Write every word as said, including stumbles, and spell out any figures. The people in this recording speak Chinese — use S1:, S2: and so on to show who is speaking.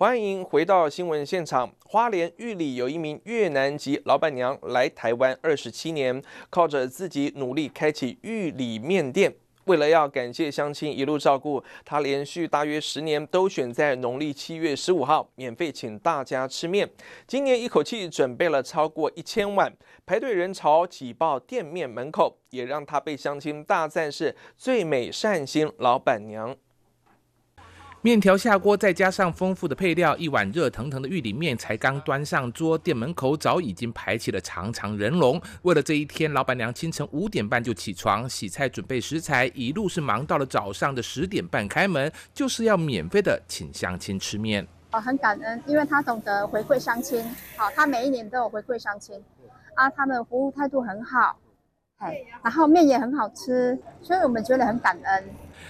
S1: 欢迎回到新闻现场。花莲玉里有一名越南籍老板娘来台湾二十七年，靠着自己努力开启玉里面店。为了要感谢乡亲一路照顾，她连续大约十年都选在农历七月十五号免费请大家吃面。今年一口气准备了超过一千碗，排队人潮挤爆店面门口，也让她被乡亲大赞是最美善心老板娘。
S2: 面条下锅，再加上丰富的配料，一碗热腾腾的玉里面才刚端上桌，店门口早已经排起了长长人龙。为了这一天，老板娘清晨五点半就起床洗菜准备食材，一路是忙到了早上的十点半开门，就是要免费的请乡亲吃面。
S3: 呃，很感恩，因为他懂得回馈乡亲，好，他每一年都有回馈乡亲，啊，他们服务态度很好，哎，然后面也很好吃，所以我们觉得很感恩。